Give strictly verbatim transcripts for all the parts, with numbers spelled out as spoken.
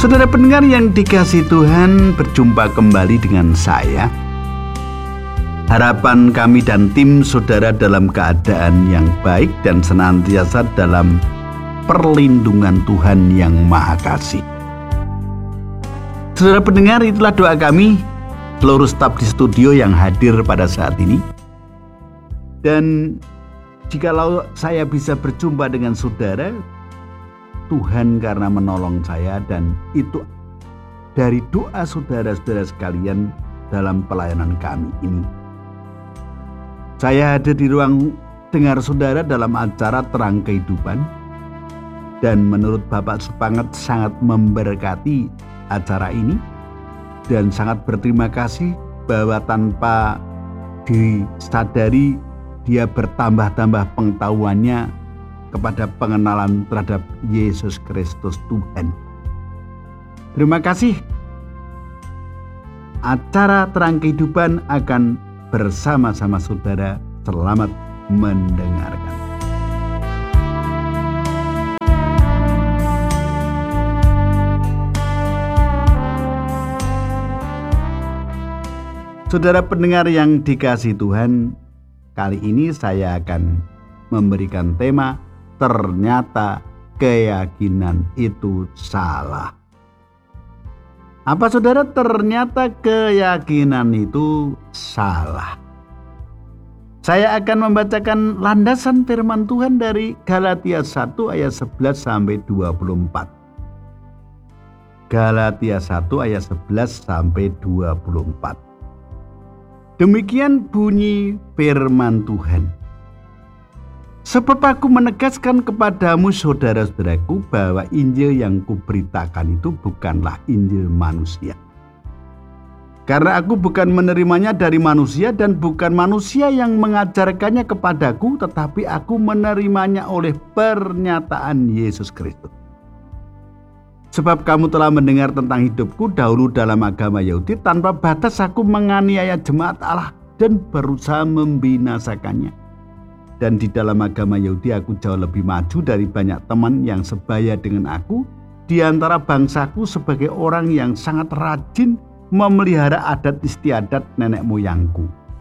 Saudara pendengar yang dikasihi Tuhan, berjumpa kembali dengan saya. Harapan kami dan tim saudara dalam keadaan yang baik dan senantiasa dalam perlindungan Tuhan yang Maha Kasih. Saudara pendengar, itulah doa kami, seluruh staf di studio yang hadir pada saat ini. Dan jikalau saya bisa berjumpa dengan saudara, Tuhan karena menolong saya, dan itu dari doa saudara-saudara sekalian dalam pelayanan kami ini. Saya hadir di ruang dengar saudara dalam acara Terang Kehidupan, dan menurut Bapak Supanget sangat memberkati acara ini, dan sangat berterima kasih bahwa tanpa disadari dia bertambah-tambah pengetahuannya kepada pengenalan terhadap Yesus Kristus Tuhan. Terima kasih. Acara Terang Kehidupan akan bersama-sama saudara. Selamat mendengarkan. Saudara pendengar yang dikasihi Tuhan, kali ini saya akan memberikan tema ternyata keyakinan itu salah. Apa saudara, ternyata keyakinan itu salah? Saya akan membacakan landasan firman Tuhan dari Galatia satu ayat sebelas sampai dua puluh empat. Galatia satu ayat sebelas sampai dua puluh empat. Demikian bunyi firman Tuhan. Sebab aku menegaskan kepadamu saudara-saudaraku bahwa Injil yang kuberitakan itu bukanlah Injil manusia. Karena aku bukan menerimanya dari manusia dan bukan manusia yang mengajarkannya kepadaku, tetapi aku menerimanya oleh pernyataan Yesus Kristus. Sebab kamu telah mendengar tentang hidupku dahulu dalam agama Yahudi, tanpa batas aku menganiaya jemaat Allah dan berusaha membinasakannya. Dan di dalam agama Yahudi aku jauh lebih maju dari banyak teman yang sebaya dengan aku di antara bangsaku sebagai orang yang sangat rajin memelihara adat istiadat nenek moyangku.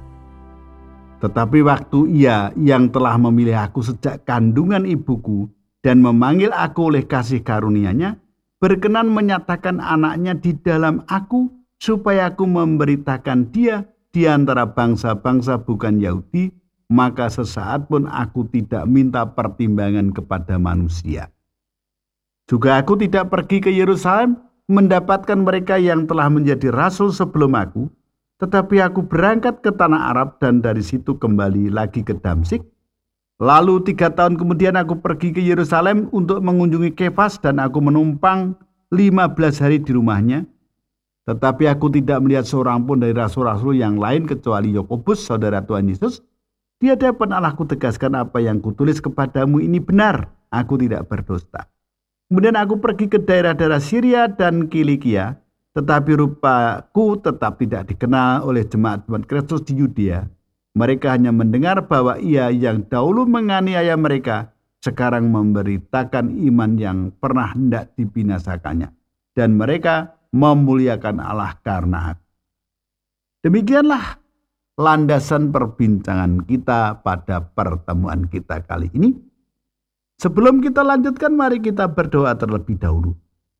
Tetapi waktu Ia yang telah memilih aku sejak kandungan ibuku dan memanggil aku oleh kasih karunia-Nya, berkenan menyatakan anaknya di dalam aku, supaya aku memberitakan Dia di antara bangsa-bangsa bukan Yahudi, maka sesaat pun aku tidak minta pertimbangan kepada manusia. Juga aku tidak pergi ke Yerusalem mendapatkan mereka yang telah menjadi rasul sebelum aku, tetapi aku berangkat ke tanah Arab dan dari situ kembali lagi ke Damsyik. Lalu tiga tahun kemudian aku pergi ke Yerusalem untuk mengunjungi Kefas dan aku menumpang lima belas hari di rumahnya. Tetapi aku tidak melihat seorang pun dari rasul-rasul yang lain kecuali Yakobus, saudara Tuhan Yesus. Di hadapan Allah kutegaskan apa yang kutulis kepadamu ini benar, aku tidak berdusta. Kemudian aku pergi ke daerah-daerah Syria dan Kilikia, tetapi rupaku tetap tidak dikenal oleh jemaat-jemaat Kristus di Yudea. Mereka hanya mendengar bahwa Ia yang dahulu menganiaya mereka, sekarang memberitakan iman yang pernah hendak dibinasakannya. Dan mereka memuliakan Allah karena aku. Demikianlah landasan perbincangan kita pada pertemuan kita kali ini. Sebelum kita lanjutkan, mari kita berdoa terlebih dahulu.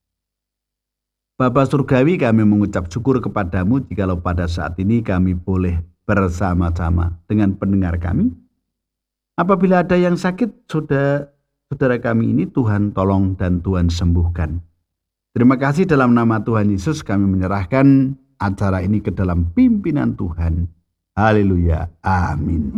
Bapa Surgawi, kami mengucap syukur kepadamu jikalau pada saat ini kami boleh bersama-sama dengan pendengar kami. Apabila ada yang sakit, saudara, saudara kami ini Tuhan tolong dan Tuhan sembuhkan. Terima kasih, dalam nama Tuhan Yesus kami menyerahkan acara ini ke dalam pimpinan Tuhan. Haleluya, amin.